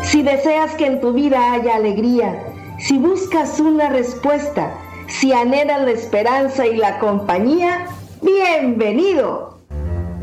Si deseas que en tu vida haya alegría, si buscas una respuesta, si anhelas la esperanza y la compañía, ¡bienvenido!